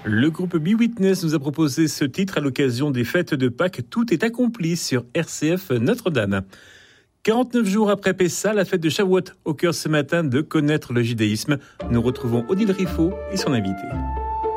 Le groupe Be Witness nous a proposé ce titre à l'occasion des fêtes de Pâques. Tout est accompli sur RCF Notre-Dame. 49 jours après Pessa, la fête de Shavuot, au cœur ce matin de connaître le judaïsme. Nous retrouvons Odile Riffaut et son invité.